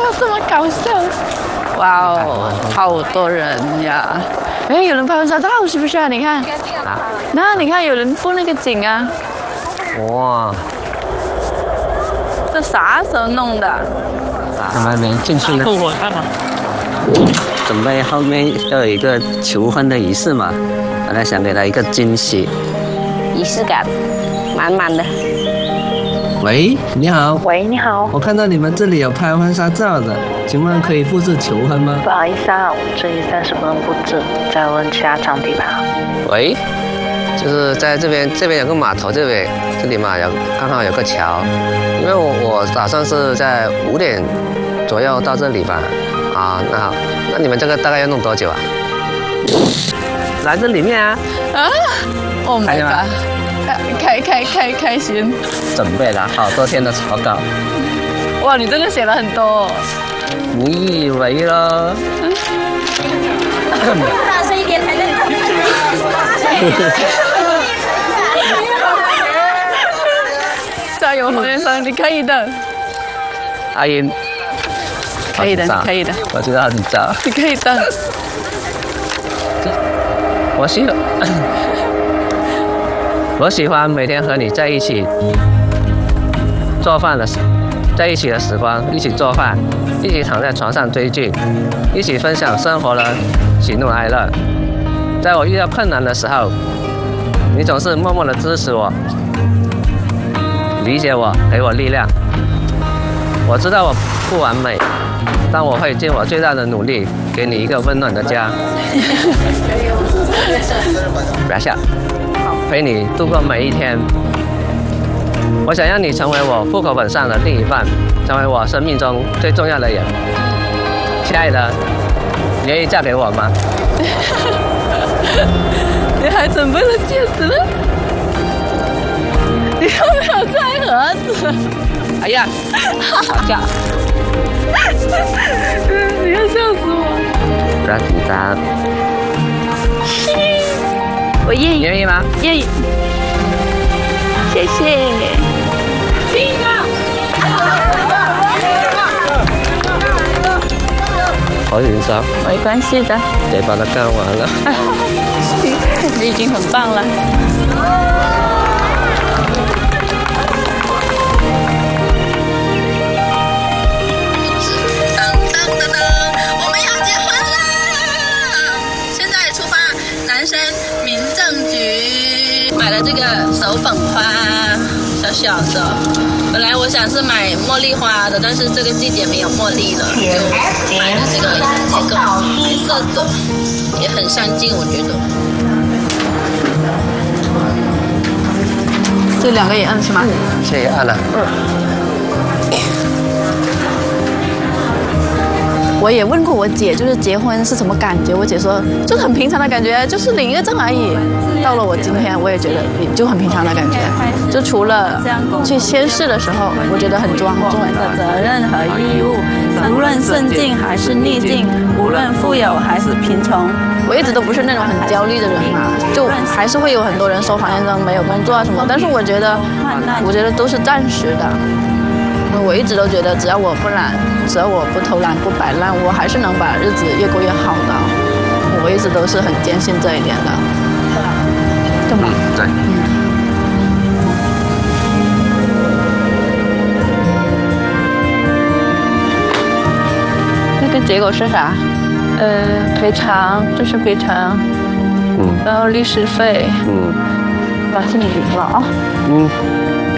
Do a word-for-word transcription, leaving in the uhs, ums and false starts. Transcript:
这么搞笑！哇哦，好多人呀！哎，有人拍婚纱照是不是啊？你看，啊，那你看有人布那个景啊。哇，这啥时候弄的？ 我们没进去呢。 我看嘛。 准备后面要有一个求婚的仪式嘛，本来想给他一个惊喜。 仪式感满满的。 喂，你好。 喂，你好。 我看到你们这里有拍婚纱照的，请问可以布置求婚吗？ 不好意思啊，我们这里暂时不能布置，再问其他场地吧。 喂，就是在这边，这边有个码头，这边这里嘛有刚好有个桥，因为我我打算是在五点左右到这里吧。啊，那好，那你们这个大概要弄多久啊？来这里面啊。 啊 ！Oh my god！ 开开开开心！ 准备了好多天的草稿。 哇，你真的写了很多。 你以为咯？ 大声一点才能。 加油，黄先生，你可以的。 阿英， 可以的，可以的。 我知道很紧张。 你可以的。 我喜欢，我喜欢每天和你在一起做饭的时，在一起的时光，一起做饭，一起躺在床上追剧，一起分享生活的喜怒哀乐。在我遇到困难的时候，你总是默默地支持我，理解我，给我力量。我知道我不完美，但我会尽我最大的努力，给你一个温暖的家。不要笑，陪你度过每一天。我想让你成为我户口本上的另一半，成为我生命中最重要的人。亲爱的，你愿意嫁给我吗？ 你还准备了戒指了？你有没有拆盒子？ 哎呀，好笑！ 你要笑死我！ 不要紧张。 我愿意。 你愿意吗？ 愿意。谢谢。 好紧张。 没关系的。 得把它干完了。 你已经很棒了。 买了这个手粉花，小小的。本来我想是买茉莉花的，但是这个季节没有茉莉了，就买了这个这个白色的，也很上镜，我觉得。 这两个也按是吗？ 这也按了。嗯。 我也问过我姐，就是结婚是什么感觉？我姐说，就是很平常的感觉，就是领一个证而已。到了我今天，我也觉得就很平常的感觉，就除了去宣誓的时候，我觉得很庄重的责任和义务，无论顺境还是逆境，无论富有还是贫穷。 我一直都不是那种很焦虑的人嘛，就还是会有很多人说黄先生没有工作啊什么，但是我觉得，我觉得都是暂时的。我一直都觉得，只要我不懒，只要我不偷懒不摆烂，我还是能把日子越过越好的。我一直都是很坚信这一点的，对吗？ 对。 嗯。那个结果是啥？呃，赔偿，这是赔偿。嗯。然后律师费。嗯。把心里知道啊。嗯。